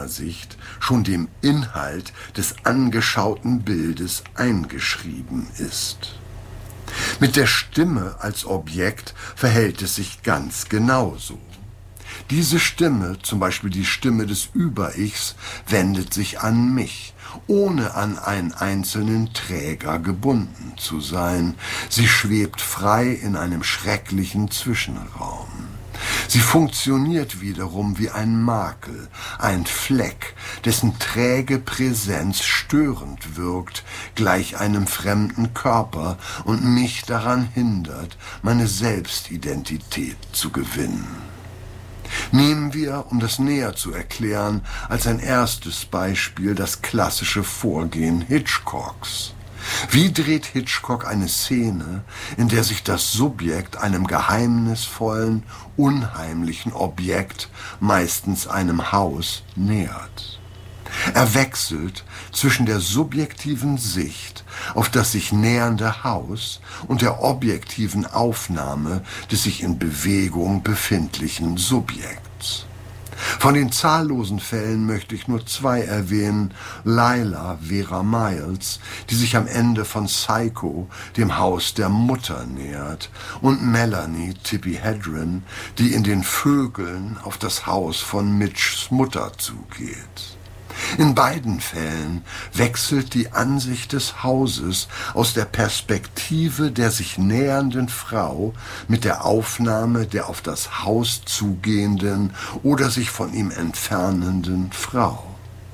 meiner Sicht schon dem Inhalt des angeschauten Bildes eingeschrieben ist. Mit der Stimme als Objekt verhält es sich ganz genauso. Diese Stimme, zum Beispiel die Stimme des Über-Ichs, wendet sich an mich, ohne an einen einzelnen Träger gebunden zu sein. Sie schwebt frei in einem schrecklichen Zwischenraum. Sie funktioniert wiederum wie ein Makel, ein Fleck, dessen träge Präsenz störend wirkt, gleich einem fremden Körper und mich daran hindert, meine Selbstidentität zu gewinnen. Nehmen wir, um das näher zu erklären, als ein erstes Beispiel das klassische Vorgehen Hitchcocks. Wie dreht Hitchcock eine Szene, in der sich das Subjekt einem geheimnisvollen, unheimlichen Objekt, meistens einem Haus, nähert? Er wechselt zwischen der subjektiven Sicht auf das sich nähernde Haus und der objektiven Aufnahme des sich in Bewegung befindlichen Subjekts. Von den zahllosen Fällen möchte ich nur zwei erwähnen: Lila Vera Miles, die sich am Ende von Psycho dem Haus der Mutter nähert, und Melanie Tippi Hedren, die in den Vögeln auf das Haus von Mitchs Mutter zugeht. In beiden Fällen wechselt die Ansicht des Hauses aus der Perspektive der sich nähernden Frau mit der Aufnahme der auf das Haus zugehenden oder sich von ihm entfernenden Frau.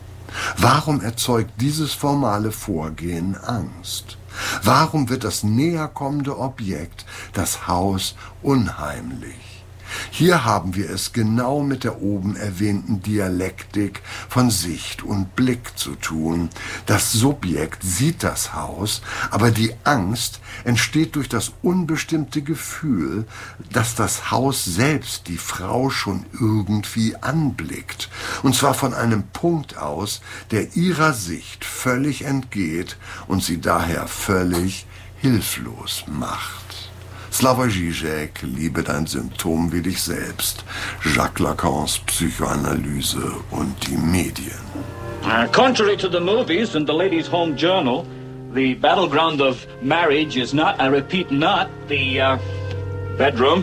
Warum erzeugt dieses formale Vorgehen Angst? Warum wird das näherkommende Objekt, das Haus, unheimlich? Hier haben wir es genau mit der oben erwähnten Dialektik von Sicht und Blick zu tun. Das Subjekt sieht das Haus, aber die Angst entsteht durch das unbestimmte Gefühl, dass das Haus selbst die Frau schon irgendwie anblickt. Und zwar von einem Punkt aus, der ihrer Sicht völlig entgeht und sie daher völlig hilflos macht. Slavoj Žižek, Liebe dein Symptom wie dich selbst. Jacques Lacans Psychoanalyse und die Medien. Contrary to the movies and the Ladies' Home Journal, the battleground of marriage is not, I repeat, not the bedroom.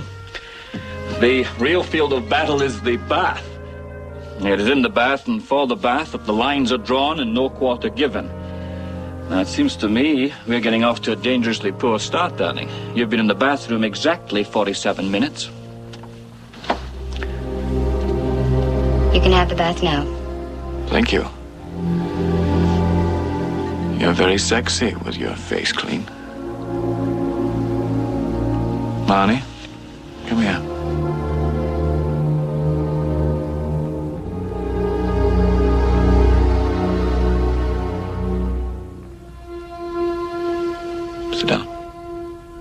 The real field of battle is the bath. It is in the bath and for the bath that the lines are drawn and no quarter given. Now, it seems to me we're getting off to a dangerously poor start, darling. You've been in the bathroom exactly 47 minutes. You can have the bath now. Thank you. You're very sexy with your face clean. Marnie, come here.